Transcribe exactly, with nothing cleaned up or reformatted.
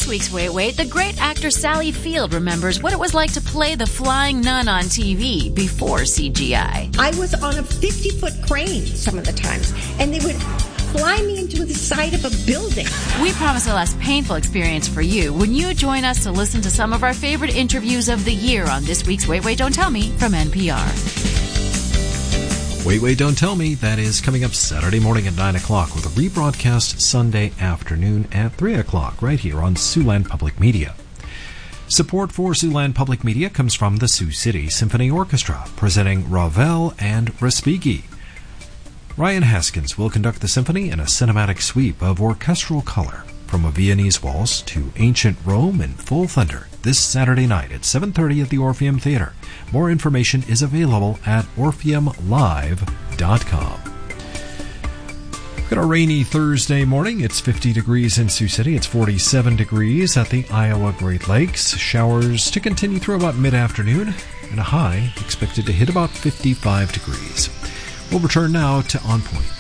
this week's Wait Wait, the great actor Sally Field remembers what it was like to play the flying nun on T V before C G I. I was on a fifty-foot crane some of the times, and they would fly me into the side of a building. We promise a less painful experience for you when you join us to listen to some of our favorite interviews of the year on this week's Wait Wait, Don't Tell Me from N P R. Wait, Wait, Don't Tell Me, that is coming up Saturday morning at nine o'clock with a rebroadcast Sunday afternoon at three o'clock right here on Siouxland Public Media. Support for Siouxland Public Media comes from the Sioux City Symphony Orchestra, presenting Ravel and Respighi. Ryan Haskins will conduct the symphony in a cinematic sweep of orchestral color, from a Viennese waltz to ancient Rome in full thunder, this Saturday night at seven thirty at the Orpheum Theater. More information is available at orpheum live dot com. We've got a rainy Thursday morning. It's fifty degrees in Sioux City. It's forty-seven degrees at the Iowa Great Lakes. Showers to continue through about mid-afternoon, and a high expected to hit about fifty-five degrees. We'll return now to On Point.